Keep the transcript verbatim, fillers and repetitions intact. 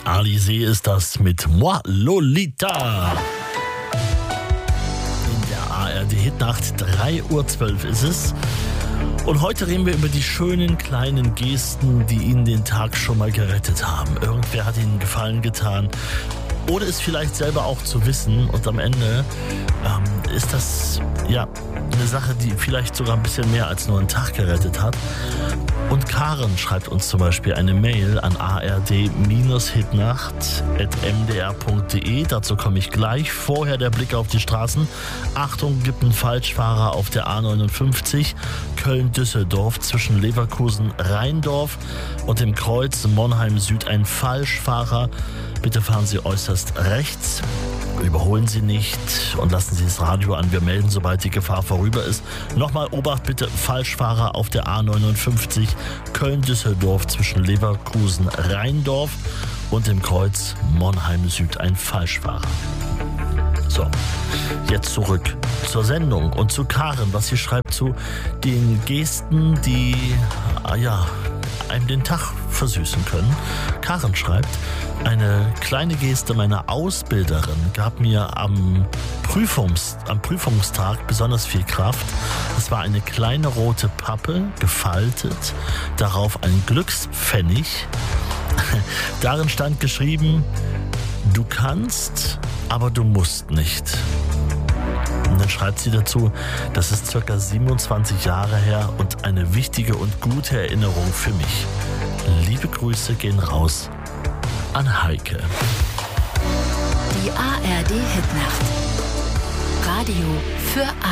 Alizé ist das mit Moi Lolita. In der A R D-Hitnacht, drei Uhr zwölf ist es. Und heute reden wir über die schönen kleinen Gesten, die Ihnen den Tag schon mal gerettet haben. Irgendwer hat Ihnen Gefallen getan. Oder es vielleicht selber auch zu wissen. Und am Ende ähm, ist das ja eine Sache, die vielleicht sogar ein bisschen mehr als nur einen Tag gerettet hat. Und Karen schreibt uns zum Beispiel eine Mail an a r d hitnacht at m d r punkt d e. Dazu komme ich gleich. Vorher der Blick auf die Straßen. Achtung, gibt einen Falschfahrer auf der A neunundfünfzig Köln-Düsseldorf zwischen Leverkusen-Rheindorf und dem Kreuz Monheim Süd. Ein Falschfahrer. Bitte fahren Sie äußerst rechts. Überholen Sie nicht und lassen Sie das Radio an. Wir melden, sobald die Gefahr vorüber ist. Nochmal Obacht bitte, Falschfahrer auf der A neunundfünfzig Köln-Düsseldorf zwischen Leverkusen-Rheindorf und dem Kreuz Monheim Süd. Ein Falschfahrer. So, jetzt zurück zur Sendung und zu Karen, was sie schreibt zu den Gesten, die, ah ja, einem den Tag versüßen können. Karen schreibt, eine kleine Geste meiner Ausbilderin gab mir am, Prüfungs, am Prüfungstag besonders viel Kraft. Es war eine kleine rote Pappe, gefaltet, darauf ein Glückspfennig. Darin stand geschrieben, du kannst, aber du musst nicht. Und dann schreibt sie dazu, das ist circa siebenundzwanzig Jahre her und eine wichtige und gute Erinnerung für mich. Liebe Grüße gehen raus an Heike. Die A R D-Hitnacht. Radio für alle.